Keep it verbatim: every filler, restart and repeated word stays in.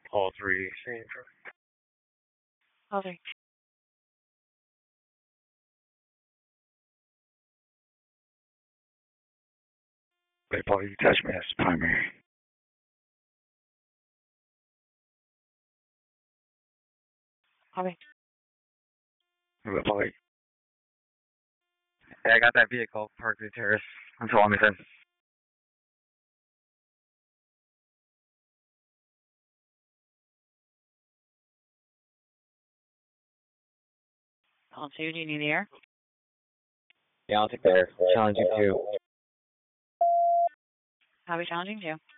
All three. All three. Wait, Paul, you touch me as the primary. All right. Wait, Paul. Hey, I got that vehicle parked in the terrace. I'm following me, in. Column two, do you need the air? Yeah, I'll take the air. Challenging two. Copy, challenging two.